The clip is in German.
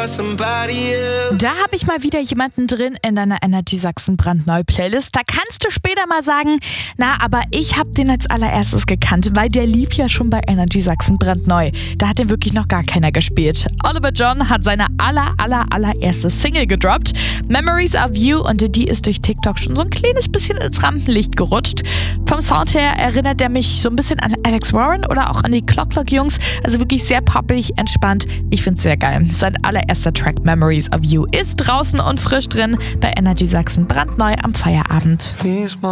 Da habe ich mal wieder jemanden drin in deiner Energy Sachsen brandneu Playlist. Da kannst du später mal sagen, na, aber ich habe den als allererstes gekannt, weil der lief ja schon bei Energy Sachsen brandneu. Da hat den wirklich noch gar keiner gespielt. Oliver John hat seine allererste Single gedroppt, Memories of You, und die ist durch TikTok schon so ein kleines bisschen ins Rampenlicht gerutscht. Vom Sound her erinnert er mich so ein bisschen an Alex Warren oder auch an die Clock Jungs. Also wirklich sehr poppig, entspannt. Ich finde es sehr geil. Sein allererster Track Memories of You ist draußen und frisch drin bei Energy Sachsen brandneu am Feierabend.